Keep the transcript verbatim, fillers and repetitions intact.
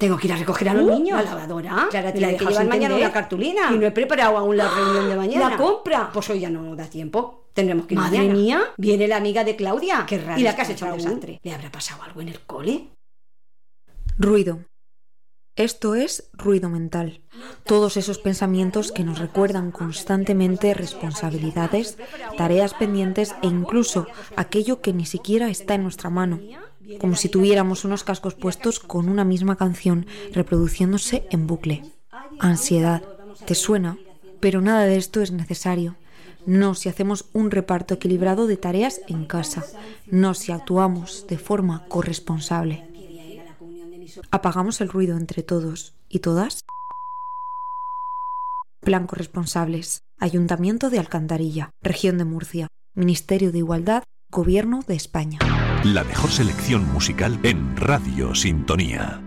Tengo que ir a recoger a los Uh, niños. la lavadora. Clara, Me tiene la que dejas llevar sin mañana entender. una cartulina. Y no he preparado aún la reunión de mañana. ¿La compra? Pues hoy ya no da tiempo. Tendremos que ir Madre mañana. mía. Viene la amiga de Claudia. Qué raro Y la está que has hecho un Raúl. desastre. ¿Le habrá pasado algo en el cole? Ruido. Esto es ruido mental. Todos esos pensamientos que nos recuerdan constantemente responsabilidades, tareas pendientes e incluso aquello que ni siquiera está en nuestra mano. Como si tuviéramos unos cascos puestos con una misma canción reproduciéndose en bucle. Ansiedad. ¿Te suena? Pero nada de esto es necesario. No si hacemos un reparto equilibrado de tareas en casa. No si actuamos de forma corresponsable. Apagamos el ruido entre todos y todas. Plan Corresponsables. Ayuntamiento de Alcantarilla, Región de Murcia, Ministerio de Igualdad, Gobierno de España. La mejor selección musical en Radio Sintonía.